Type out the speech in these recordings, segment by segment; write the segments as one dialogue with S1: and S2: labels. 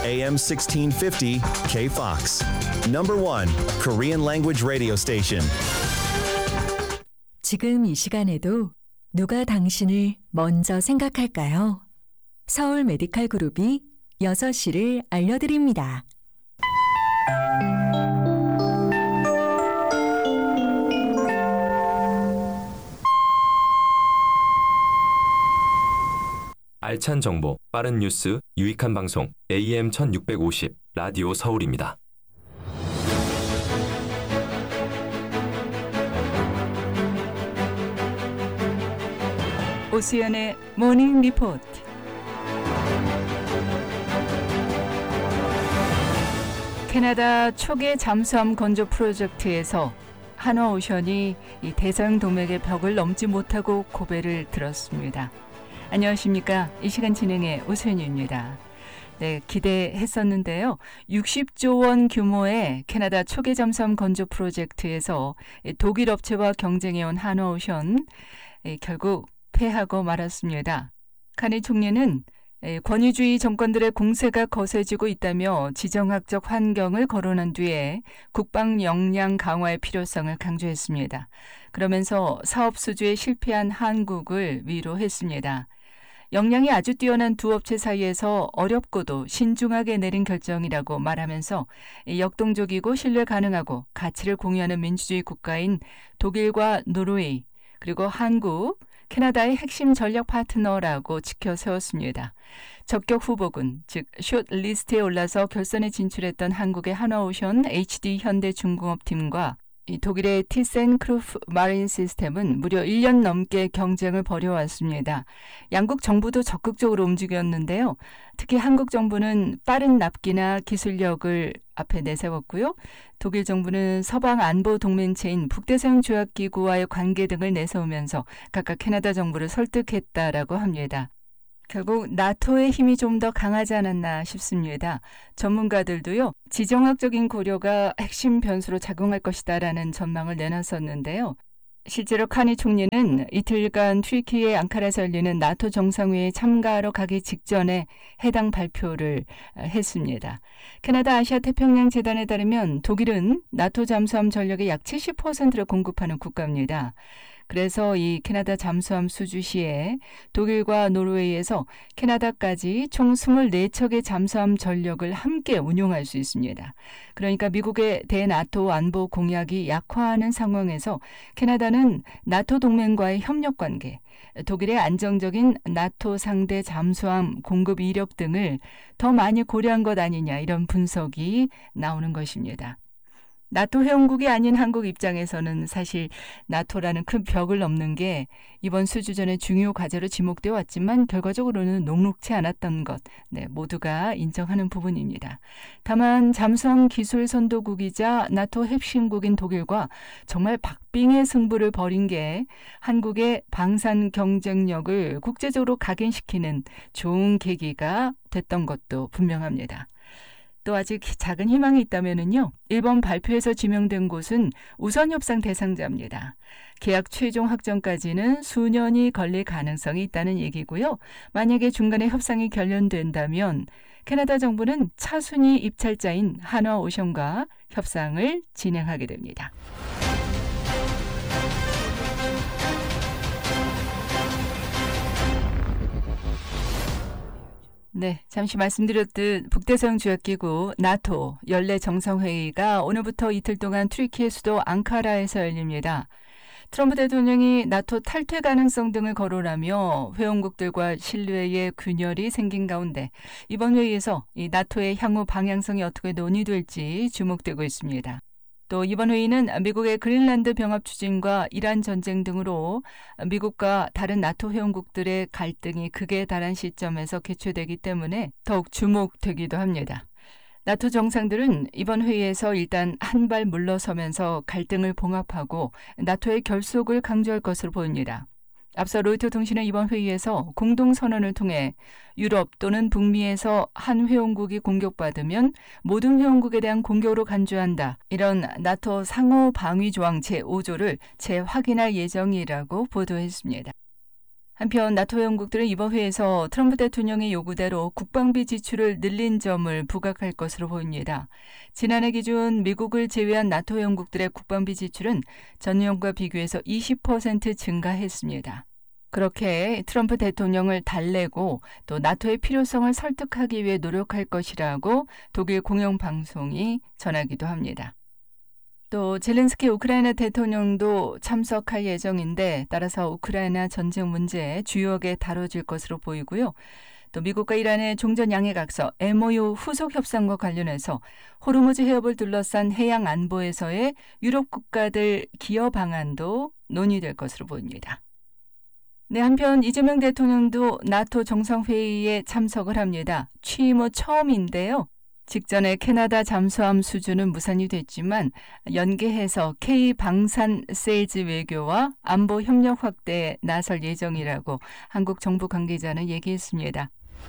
S1: AM 1650 KFOX. Number 1 Korean language radio station.
S2: 지금 이 시간에도 누가 당신을 먼저 생각할까요? 서울 메디칼 그룹이 6시를 알려드립니다.
S3: 알찬 정보, 빠른 뉴스, 유익한 방송, AM 1650, 라디오 서울입니다.
S4: 오수연의 모닝 리포트. 캐나다 초계 잠수함 건조 프로젝트에서 한화오션이 이 대서양 동맥의 벽을 넘지 못하고 고배를 들었습니다. 안녕하십니까. 이 시간 진행의 오수연입니다. 네, 기대했었는데요. 60조 원 규모의 캐나다 초계 잠수함 건조 프로젝트에서 독일 업체와 경쟁해온 한화오션 결국 패하고 말았습니다. 카니 총리는 권위주의 정권들의 공세가 거세지고 있다며 지정학적 환경을 거론한 뒤에 국방 역량 강화의 필요성을 강조했습니다. 그러면서 사업 수주에 실패한 한국을 위로했습니다. 역량이 아주 뛰어난 두 업체 사이에서 어렵고도 신중하게 내린 결정이라고 말하면서 역동적이고 신뢰 가능하고 가치를 공유하는 민주주의 국가인 독일과 노르웨이 그리고 한국, 캐나다의 핵심 전략 파트너라고 지켜 세웠습니다. 적격 후보군, 즉 숏리스트에 올라서 결선에 진출했던 한국의 한화오션 HD 현대중공업팀과 독일의 티센크루프 마린 시스템은 무려 1년 넘게 경쟁을 벌여왔습니다. 양국 정부도 적극적으로 움직였는데요. 특히 한국 정부는 빠른 납기나 기술력을 앞에 내세웠고요. 독일 정부는 서방 안보 동맹체인 북대서양 조약기구와의 관계 등을 내세우면서 각각 캐나다 정부를 설득했다라고 합니다. 결국 나토의 힘이 좀 더 강하지 않았나 싶습니다. 전문가들도요. 지정학적인 고려가 핵심 변수로 작용할 것이다라는 전망을 내놨었는데요. 실제로 카니 총리는 이틀간 튀르키예 앙카라에서 열리는 나토 정상회의에 참가하러 가기 직전에 해당 발표를 했습니다. 캐나다 아시아 태평양 재단에 따르면 독일은 나토 잠수함 전력의 약 70%를 공급하는 국가입니다. 그래서 이 캐나다 잠수함 수주 시에 독일과 노르웨이에서 캐나다까지 총 24척의 잠수함 전력을 함께 운용할 수 있습니다. 그러니까 미국의 대나토 안보 공약이 약화하는 상황에서 캐나다는 나토 동맹과의 협력 관계, 독일의 안정적인 나토 상대 잠수함 공급 이력 등을 더 많이 고려한 것 아니냐 이런 분석이 나오는 것입니다. 나토 회원국이 아닌 한국 입장에서는 사실 나토라는 큰 벽을 넘는 게 이번 수주전의 중요 과제로 지목되어 왔지만 결과적으로는 녹록치 않았던 것, 모두가 인정하는 부분입니다. 다만 잠수함 기술 선도국이자 나토 핵심국인 독일과 정말 박빙의 승부를 벌인 게 한국의 방산 경쟁력을 국제적으로 각인시키는 좋은 계기가 됐던 것도 분명합니다. 또 아직 작은 희망이 있다면요. 이번 발표에서 지명된 곳은 우선협상 대상자입니다. 계약 최종 확정까지는 수년이 걸릴 가능성이 있다는 얘기고요. 만약에 중간에 협상이 결련된다면 캐나다 정부는 차순위 입찰자인 한화오션과 협상을 진행하게 됩니다. 네, 잠시 말씀드렸듯 북대서양 조약기구 나토 연례 정상회의가 오늘부터 이틀 동안 튀르키예 수도 앙카라에서 열립니다. 트럼프 대통령이 나토 탈퇴 가능성 등을 거론하며 회원국들과 신뢰의 균열이 생긴 가운데 이번 회의에서 이 나토의 향후 방향성이 어떻게 논의될지 주목되고 있습니다. 또 이번 회의는 미국의 그린란드 병합 추진과 이란 전쟁 등으로 미국과 다른 나토 회원국들의 갈등이 극에 달한 시점에서 개최되기 때문에 더욱 주목되기도 합니다. 나토 정상들은 이번 회의에서 일단 한 발 물러서면서 갈등을 봉합하고 나토의 결속을 강조할 것으로 보입니다. 앞서 로이터 통신은 이번 회의에서 공동선언을 통해 유럽 또는 북미에서 한 회원국이 공격받으면 모든 회원국에 대한 공격으로 간주한다. 이런 나토 상호 방위 조항 제5조를 재확인할 예정이라고 보도했습니다. 한편 나토 회원국들은 이번 회의에서 트럼프 대통령의 요구대로 국방비 지출을 늘린 점을 부각할 것으로 보입니다. 지난해 기준 미국을 제외한 나토 회원국들의 국방비 지출은 전년과 비교해서 20% 증가했습니다. 그렇게 트럼프 대통령을 달래고 또 나토의 필요성을 설득하기 위해 노력할 것이라고 독일 공영방송이 전하기도 합니다. 또 젤렌스키 우크라이나 대통령도 참석할 예정인데 따라서 우크라이나 전쟁 문제 주요하게 다뤄질 것으로 보이고요. 또 미국과 이란의 종전 양해각서 MOU 후속 협상과 관련해서 호르무즈 해협을 둘러싼 해양 안보에서의 유럽 국가들 기여 방안도 논의될 것으로 보입니다. 네, 한편 이재명 대통령도 나토 정상회의에 참석을 합니다. 취임 후 처음인데요. 직전에 캐나다 잠수함 수주는 무산이 됐지만 연계해서 K-방산 세일즈 외교와 안보 협력 확대에 나설 예정이라고 한국 정부 관계자는 얘기했습니다.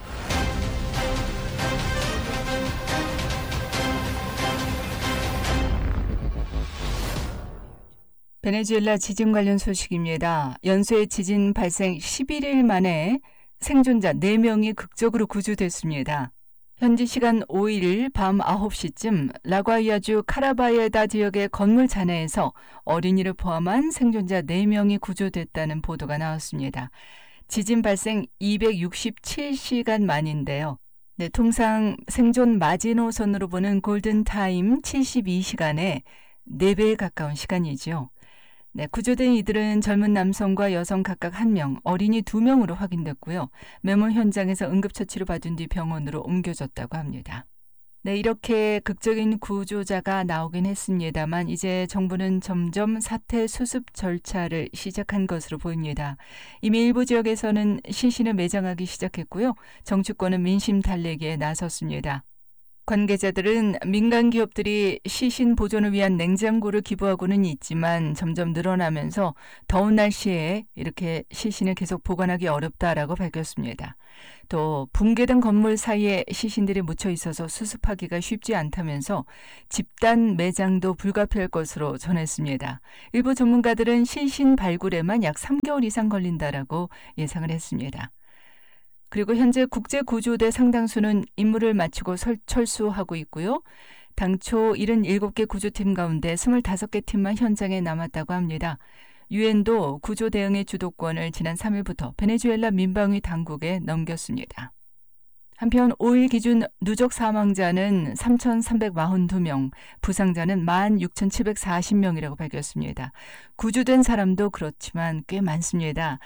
S4: 베네수엘라 지진 관련 소식입니다. 연소의 지진 발생 11일 만에 생존자 4명이 극적으로 구조됐습니다. 현지 시간 5일 밤 9시쯤 라과이아주 카라바예다 지역의 건물 잔해에서 어린이를 포함한 생존자 4명이 구조됐다는 보도가 나왔습니다. 지진 발생 267시간 만인데요. 네, 통상 생존 마지노선으로 보는 골든타임 72시간에 4배에 가까운 시간이죠. 네, 구조된 이들은 젊은 남성과 여성 각각 1명, 어린이 2명으로 확인됐고요. 매몰 현장에서 응급처치를 받은 뒤 병원으로 옮겨졌다고 합니다. 네, 이렇게 극적인 구조자가 나오긴 했습니다만 이제 정부는 점점 사태 수습 절차를 시작한 것으로 보입니다. 이미 일부 지역에서는 시신을 매장하기 시작했고요. 정치권은 민심 달래기에 나섰습니다. 관계자들은 민간 기업들이 시신 보존을 위한 냉장고를 기부하고는 있지만 점점 늘어나면서 더운 날씨에 이렇게 시신을 계속 보관하기 어렵다라고 밝혔습니다. 또 붕괴된 건물 사이에 시신들이 묻혀 있어서 수습하기가 쉽지 않다면서 집단 매장도 불가피할 것으로 전했습니다. 일부 전문가들은 시신 발굴에만 약 3개월 이상 걸린다라고 예상을 했습니다. 그리고 현재 국제구조대 상당수는 임무를 마치고 철수하고 있고요. 당초 77개 구조팀 가운데 25개 팀만 현장에 남았다고 합니다. 유엔도 구조 대응의 주도권을 지난 3일부터 베네수엘라 민방위 당국에 넘겼습니다. 한편 5일 기준 누적 사망자는 3,342명, 부상자는 16,740명이라고 밝혔습니다. 구조된 사람도 그렇지만 꽤 많습니다.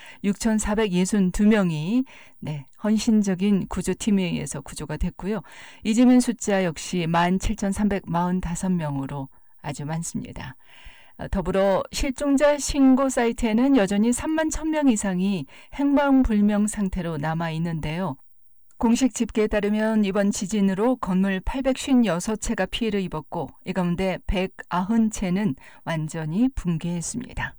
S4: 6,462명이 헌신적인 구조팀에 의해서 구조가 됐고요. 이재민 숫자 역시 17,345명으로 아주 많습니다. 더불어 실종자 신고 사이트에는 여전히 3만 1,000명 이상이 행방불명 상태로 남아 있는데요. 공식 집계에 따르면 이번 지진으로 건물 856채가 피해를 입었고 이 가운데 190채는 완전히 붕괴했습니다.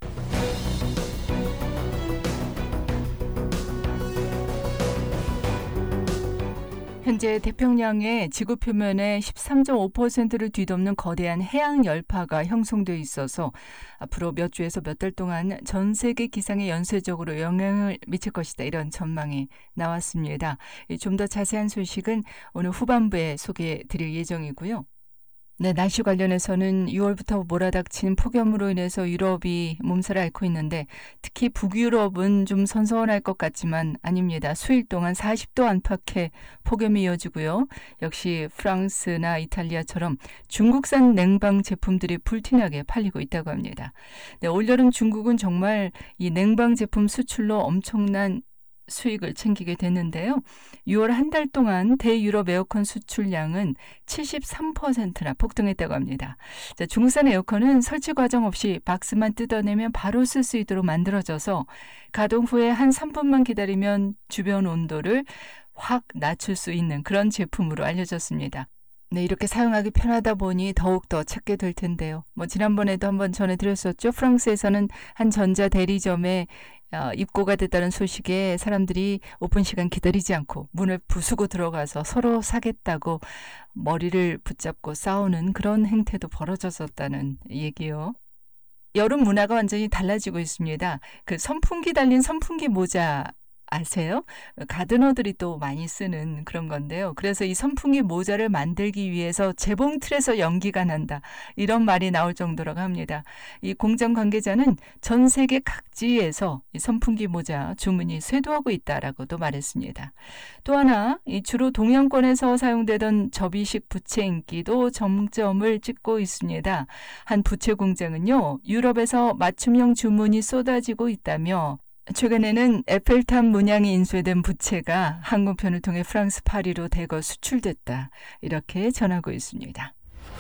S4: 현재 태평양의 지구 표면의 13.5%를 뒤덮는 거대한 해양 열파가 형성되어 있어서 앞으로 몇 주에서 몇 달 동안 전 세계 기상에 연쇄적으로 영향을 미칠 것이다. 이런 전망이 나왔습니다. 좀 더 자세한 소식은 오늘 후반부에 소개해 드릴 예정이고요. 네, 날씨 관련해서는 6월부터 몰아닥친 폭염으로 인해서 유럽이 몸살을 앓고 있는데 특히 북유럽은 좀 선선할 것 같지만 아닙니다. 수일 동안 40도 안팎의 폭염이 이어지고요. 역시 프랑스나 이탈리아처럼 중국산 냉방 제품들이 불티나게 팔리고 있다고 합니다. 네, 올여름 중국은 정말 이 냉방 제품 수출로 엄청난 수익을 챙기게 됐는데요. 6월 한 달 동안 대유럽 에어컨 수출량은 73%나 폭등했다고 합니다. 자, 중국산 에어컨은 설치 과정 없이 박스만 뜯어내면 바로 쓸 수 있도록 만들어져서 가동 후에 한 3분만 기다리면 주변 온도를 확 낮출 수 있는 그런 제품으로 알려졌습니다. 네, 이렇게 사용하기 편하다 보니 더욱더 찾게 될 텐데요. 지난번에도 한번 전해드렸었죠. 프랑스에서는 한 전자 대리점에 입고가 됐다는 소식에 사람들이 오픈 시간 기다리지 않고 문을 부수고 들어가서 서로 사겠다고 머리를 붙잡고 싸우는 그런 행태도 벌어졌었다는 얘기요. 여름 문화가 완전히 달라지고 있습니다. 그 선풍기 달린 선풍기 모자 아세요? 가드너들이 또 많이 쓰는 그런 건데요. 그래서 이 선풍기 모자를 만들기 위해서 재봉틀에서 연기가 난다. 이런 말이 나올 정도라고 합니다. 이 공장 관계자는 전 세계 각지에서 이 선풍기 모자 주문이 쇄도하고 있다라고도 말했습니다. 또 하나, 이 주로 동양권에서 사용되던 접이식 부채 인기도 정점을 찍고 있습니다. 한 부채 공장은요, 유럽에서 맞춤형 주문이 쏟아지고 있다며 최근에는 에펠탑 문양이 인쇄된 부채가 항공편을 통해 프랑스 파리로 대거 수출됐다. 이렇게 전하고 있습니다.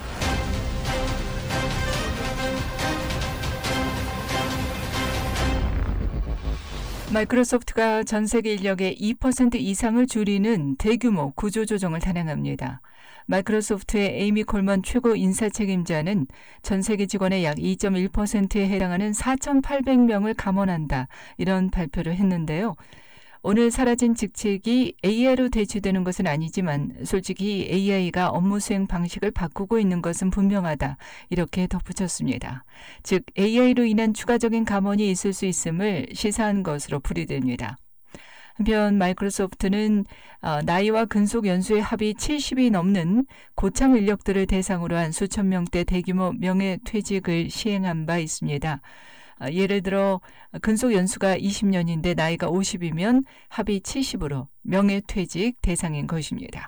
S4: 마이크로소프트가 전 세계 인력의 2% 이상을 줄이는 대규모 구조조정을 단행합니다. 마이크로소프트의 에이미 콜먼 최고 인사 책임자는 전 세계 직원의 약 2.1%에 해당하는 4,800명을 감원한다. 이런 발표를 했는데요. 오늘 사라진 직책이 AI로 대체되는 것은 아니지만 솔직히 AI가 업무 수행 방식을 바꾸고 있는 것은 분명하다. 이렇게 덧붙였습니다. 즉 AI로 인한 추가적인 감원이 있을 수 있음을 시사한 것으로 풀이됩니다. 한편 마이크로소프트는 나이와 근속 연수의 합이 70이 넘는 고참 인력들을 대상으로 한 수천 명대 대규모 명예퇴직을 시행한 바 있습니다. 예를 들어 근속 연수가 20년인데 나이가 50이면 합이 70으로 명예퇴직 대상인 것입니다.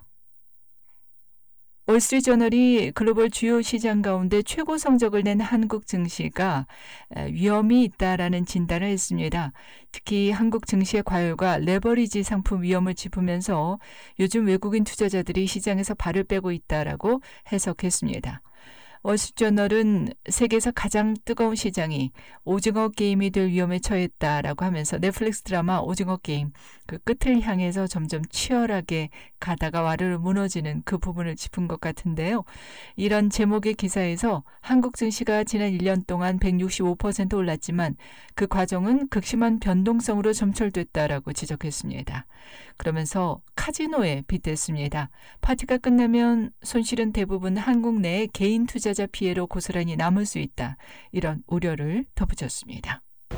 S4: 월스트리트저널이 글로벌 주요 시장 가운데 최고 성적을 낸 한국 증시가 위험이 있다라는 진단을 했습니다. 특히 한국 증시의 과열과 레버리지 상품 위험을 짚으면서 요즘 외국인 투자자들이 시장에서 발을 빼고 있다라고 해석했습니다. 월스트리트저널은 세계에서 가장 뜨거운 시장이 오징어 게임이 될 위험에 처했다라고 하면서 넷플릭스 드라마 오징어 게임 그 끝을 향해서 점점 치열하게 가다가 와르르 무너지는 그 부분을 짚은 것 같은데요. 이런 제목의 기사에서 한국 증시가 지난 1년 동안 165% 올랐지만 그 과정은 극심한 변동성으로 점철됐다라고 지적했습니다. 그러면서 카지노에 빗댔습니다. 파티가 끝나면 손실은 대부분 한국 내 개인 투자자 피해로 고스란히 남을 수 있다. 이런 우려를 덧붙였습니다.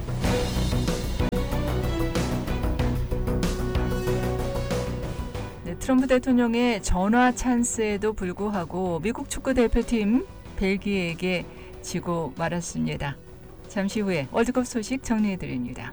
S4: 네, 트럼프 대통령의 전화 찬스에도 불구하고 미국 축구 대표팀 벨기에에게 지고 말았습니다. 잠시 후에 월드컵 소식 정리해드립니다.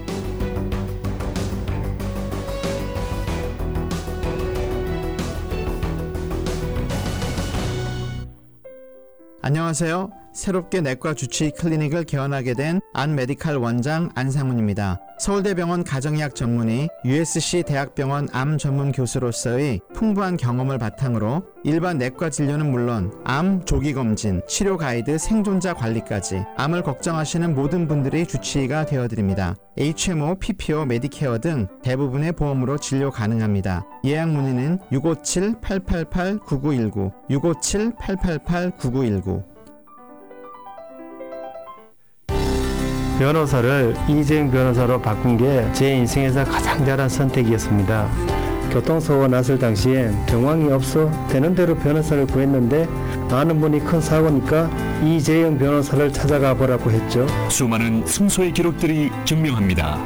S5: 안녕하세요. 새롭게 내과 주치의 클리닉을 개원하게 된 안메디칼 원장 안상훈입니다. 서울대병원 가정의학 전문의, USC 대학병원 암 전문 교수로서의 풍부한 경험을 바탕으로 일반 내과 진료는 물론 암 조기 검진, 치료 가이드, 생존자 관리까지 암을 걱정하시는 모든 분들의 주치의가 되어드립니다. HMO, PPO, 메디케어 등 대부분의 보험으로 진료 가능합니다. 예약 문의는 657-888-9919, 657-888-9919.
S6: 변호사를 이재용 변호사로 바꾼 게 제 인생에서 가장 잘한 선택이었습니다. 교통사고가 났을 당시엔 정황이 없어 되는 대로 변호사를 구했는데 아는 분이 큰 사고니까 이재용 변호사를 찾아가 보라고 했죠.
S7: 수많은 승소의 기록들이 증명합니다.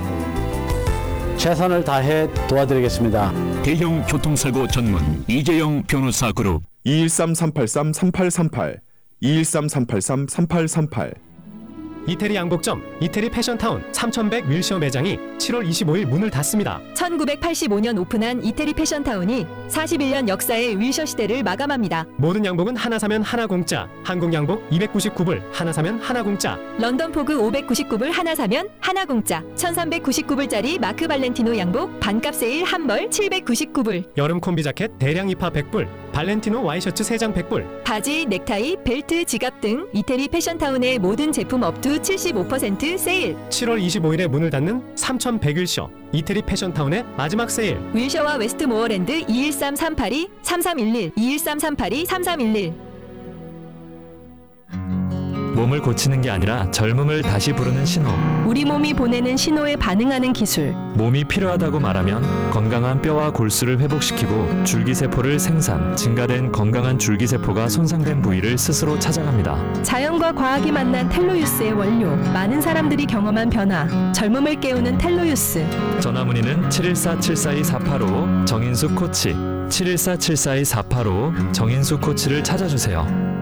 S8: 최선을 다해 도와드리겠습니다.
S7: 대형 교통사고 전문 이재용 변호사 그룹
S9: 213-383-3838 213-383-3838
S10: 이태리 양복점, 이태리 패션타운 3100 윌셔 매장이 7월 25일 문을 닫습니다.
S11: 1985년 오픈한 이태리 패션타운이 41년 역사의 윌셔 시대를 마감합니다.
S10: 모든 양복은 하나 사면 하나 공짜. 한국 양복 299불, 하나 사면 하나 공짜.
S11: 런던 포그 599불 하나 사면 하나 공짜. 1399불짜리 마크 발렌티노 양복 반값 세일 한 벌 799불.
S10: 여름 콤비 자켓 대량 입하 100불. 발렌티노 와이셔츠 3장 100불.
S11: 바지, 넥타이, 벨트, 지갑 등 이태리 패션타운의 모든 제품 업투 75% 세일.
S10: 7월 25일에 문을 닫는 3100윌셔 이태리 패션타운의 마지막 세일.
S11: 윌셔와 웨스트모어랜드 213-382-3311 213-382-3311.
S3: 몸을 고치는 게 아니라 젊음을 다시 부르는 신호.
S11: 우리 몸이 보내는 신호에 반응하는 기술.
S3: 몸이 필요하다고 말하면 건강한 뼈와 골수를 회복시키고 줄기세포를 생산, 증가된 건강한 줄기세포가 손상된 부위를 스스로 찾아갑니다.
S11: 자연과 과학이 만난 텔로유스의 원료. 많은 사람들이 경험한 변화. 젊음을 깨우는 텔로유스.
S3: 전화문의는 714-742-485 정인수 코치. 714-742-485 정인수 코치를 찾아주세요.